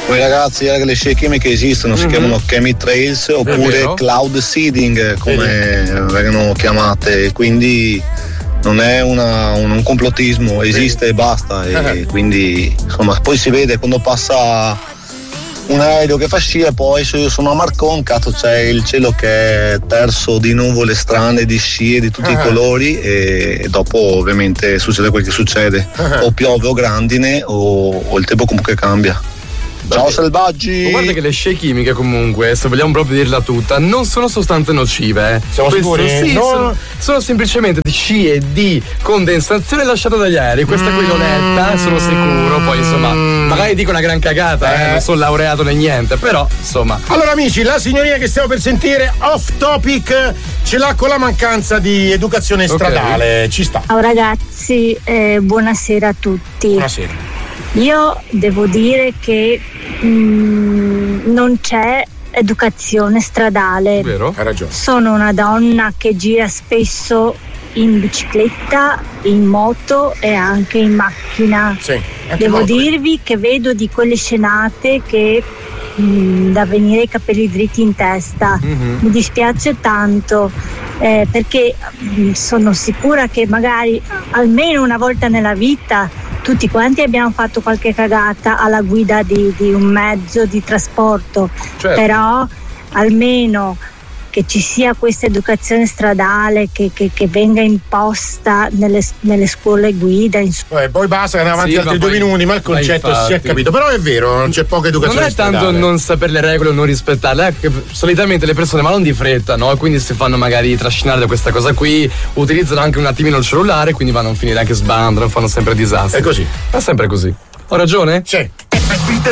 Come ragazzi, le scie chimiche esistono, si chiamano chemitrails oppure cloud seeding come vengono chiamate, quindi non è un complotismo, esiste e basta, e quindi insomma poi si vede quando passa un aereo che fa sci, e poi io sono a Marcon, cazzo, c'è il cielo che è terso di nuvole strane, di scie di tutti i colori, e dopo ovviamente succede quel che succede, o piove o grandine o il tempo comunque cambia. Ciao selvaggi! Ma guarda che le scie chimiche comunque, se vogliamo proprio dirla tutta, non sono sostanze nocive. Siamo sicuri? Sì, sono semplicemente scie di condensazione lasciata dagli aerei. Questa qui non è, sono sicuro. Poi insomma, magari dico una gran cagata, non sono laureato né niente, però insomma. Allora amici, la signorina che stiamo per sentire off topic ce l'ha con la mancanza di educazione stradale. Ci sta. Ciao ragazzi, buonasera a tutti. Buonasera. Io devo dire che non c'è educazione stradale. Vero? Hai ragione. Sono una donna che gira spesso in bicicletta, in moto e anche in macchina. Sì, devo dirvi che vedo di quelle scenate che da venire i capelli dritti in testa. Mi dispiace tanto, perché sono sicura che magari almeno una volta nella vita tutti quanti abbiamo fatto qualche cagata alla guida di un mezzo di trasporto, però almeno che ci sia questa educazione stradale che venga imposta nelle scuole guida. Poi basta, andiamo avanti altri 2 minuti, ma il concetto si è capito. Però è vero, non c'è poca educazione stradale. Non è tanto non sapere le regole o non rispettarle, che solitamente le persone vanno di fretta, no? E quindi si fanno magari trascinare da questa cosa qui, utilizzano anche un attimino il cellulare, quindi vanno a finire anche sbandano, fanno sempre disastri. È così. È sempre così. Ho ragione? Sì.